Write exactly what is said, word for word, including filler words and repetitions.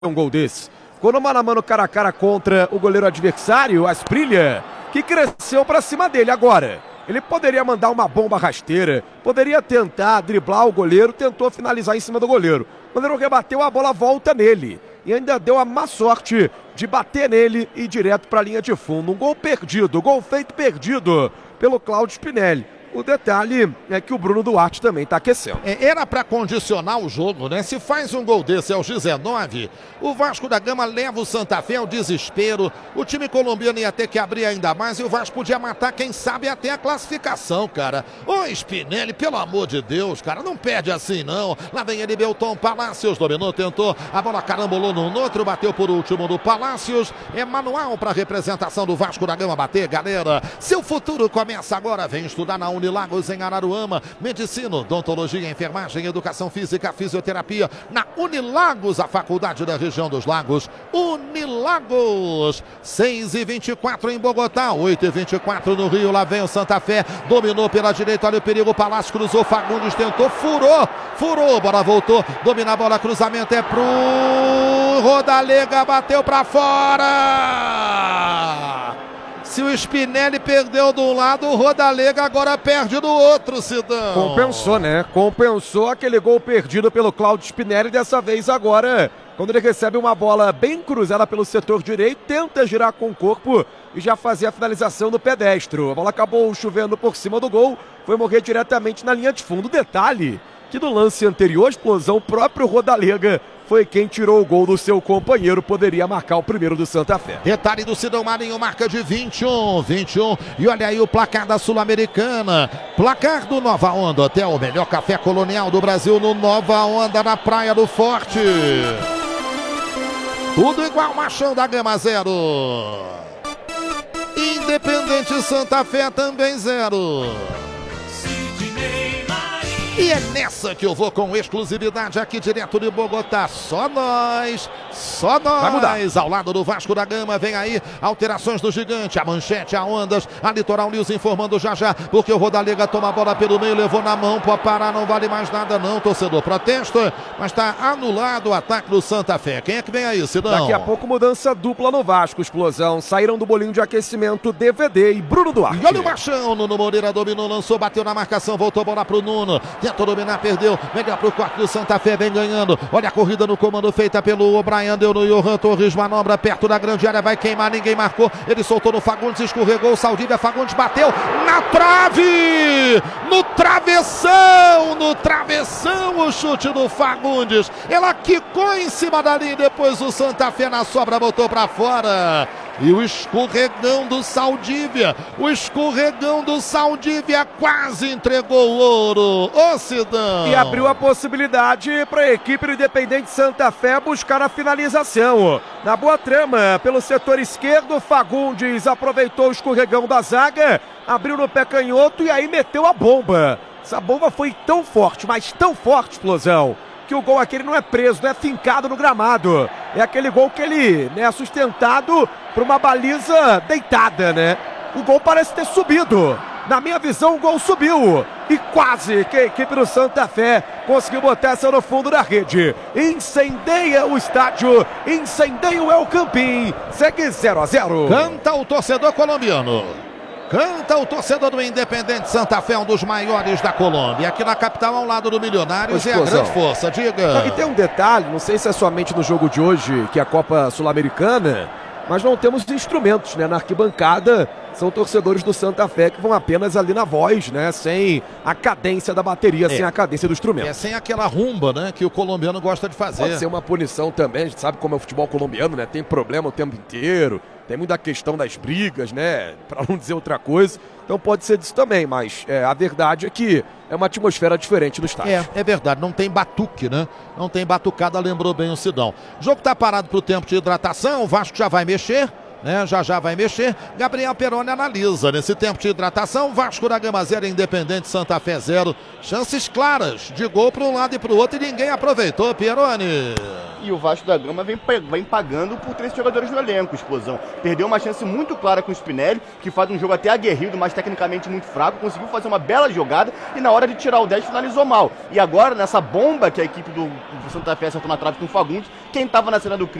um gol desse. Ficou no mano a mano cara a cara contra o goleiro adversário, Asprilla, que cresceu pra cima dele. Agora, ele poderia mandar uma bomba rasteira, poderia tentar driblar o goleiro, tentou finalizar em cima do goleiro. O goleiro rebateu, a bola volta nele. E ainda deu a má sorte de bater nele e ir direto para a linha de fundo. Um gol perdido, gol feito perdido pelo Cláudio Spinelli. O detalhe é que o Bruno Duarte também está aquecendo. É, era para condicionar o jogo, né? Se faz um gol desse aos dezenove, o Vasco da Gama leva o Santa Fé ao desespero. O time colombiano ia ter que abrir ainda mais e o Vasco podia matar, quem sabe, até a classificação, cara. Ô Spinelli, pelo amor de Deus, cara, não perde assim não. Lá vem ele, Belton Palacios, dominou, tentou, a bola carambolou no outro, bateu por último do Palacios. É manual para a representação do Vasco da Gama bater, galera. Seu futuro começa agora, vem estudar na Unilagos em Araruama, medicina, odontologia, enfermagem, educação física, fisioterapia, na Unilagos, a faculdade da região dos lagos. Unilagos, seis e vinte e quatro em Bogotá, oito e vinte e quatro no Rio. Lá vem o Santa Fé, dominou pela direita, olha o perigo, Palácio cruzou, Fagundes tentou, furou, furou, bola voltou, domina a bola, cruzamento é pro Rodalega, bateu pra fora. Se o Spinelli perdeu de um lado, o Rodalega agora perde do outro, Sidão. Compensou, né? Compensou aquele gol perdido pelo Cláudio Spinelli. Dessa vez agora, quando ele recebe uma bola bem cruzada pelo setor direito, tenta girar com o corpo e já fazer a finalização do pedestre. A bola acabou chovendo por cima do gol, foi morrer diretamente na linha de fundo. Detalhe que no lance anterior, a explosão, o próprio Rodalega foi quem tirou o gol do seu companheiro, poderia marcar o primeiro do Santa Fé. Detalhe do Sidão Marinho, marca de vinte e um, vinte e um, e olha aí o placar da Sul-Americana, placar do Nova Onda Hotel, o melhor café colonial do Brasil no Nova Onda, na Praia do Forte. Tudo igual, Machão da Gama zero. Independente Santa Fé também zero. E é nessa que eu vou com exclusividade aqui direto de Bogotá. Só nós, só nós. Ao lado do Vasco da Gama, vem aí alterações do gigante. A manchete, a ondas, a Litoral News informando já já, porque o Rodalega toma a bola pelo meio, levou na mão, pode parar, não vale mais nada não, torcedor protesta, mas está anulado o ataque do Santa Fé. Quem é que vem aí, Sidão? Daqui a pouco mudança dupla no Vasco, explosão. Saíram do bolinho de aquecimento D V D e Bruno Duarte. E olha o Machão, Nuno Moreira dominou, lançou, bateu na marcação, voltou a bola pro Nuno. Tentou dominar, perdeu, melhor pro quarto do Santa Fé, vem ganhando. Olha a corrida no comando feita pelo O'Brien, deu no Johan Torres, manobra perto da grande área, vai queimar, ninguém marcou. Ele soltou no Fagundes, escorregou, o Saldívia, Fagundes bateu na trave, no travessão, no travessão, o chute do Fagundes. Ela quicou em cima da linha, depois o Santa Fé na sobra botou pra fora. E o escorregão do Saldívia, o escorregão do Saldívia quase entregou o ouro, ô Sidão. E abriu a possibilidade para a equipe do Independente Santa Fé buscar a finalização. Na boa trama, pelo setor esquerdo, Fagundes aproveitou o escorregão da zaga, abriu no pé canhoto e aí meteu a bomba. Essa bomba foi tão forte, mas tão forte, explosão, que o gol aquele não é preso, não é fincado no gramado. É aquele gol que ele, né, é sustentado por uma baliza deitada, né? O gol parece ter subido. Na minha visão, o gol subiu. E quase que a equipe do Santa Fé conseguiu botar essa no fundo da rede. Incendeia o estádio, incendeia o El Campín. Segue zero a zero. Canta o torcedor colombiano. Canta o torcedor do Independente Santa Fé, um dos maiores da Colômbia. Aqui na capital, ao lado do Milionários, é a grande força, diga. E tem um detalhe, não sei se é somente no jogo de hoje, que é a Copa Sul-Americana, mas não temos instrumentos, né? Na arquibancada, são torcedores do Santa Fé que vão apenas ali na voz, né? Sem a cadência da bateria, é. sem a cadência do instrumento. É, sem aquela rumba, né? Que o colombiano gosta de fazer. Pode ser uma punição também, a gente sabe como é o futebol colombiano, né? Tem problema o tempo inteiro. Tem muita questão das brigas, né? Para não dizer outra coisa. Então pode ser disso também, mas é, a verdade é que é uma atmosfera diferente no estádio. É, é verdade, não tem batuque, né? Não tem batucada, lembrou bem o Sidão. O jogo tá parado pro tempo de hidratação, o Vasco já vai mexer. né? Já já vai mexer. Gabriel Peroni analisa. Nesse tempo de hidratação, Vasco da Gama zero, Independente Santa Fé zero. Chances claras de gol para um lado e para o outro e ninguém aproveitou, Peroni. E o Vasco da Gama vem, vem pagando por três jogadores do elenco, Explosão. Perdeu uma chance muito clara com o Spinelli, que faz um jogo até aguerrido, mas tecnicamente muito fraco. Conseguiu fazer uma bela jogada e na hora de tirar o dez finalizou mal. E agora, nessa bomba que a equipe do Santa Fé acertou na trave com o Fagundes, quem estava na cena do crime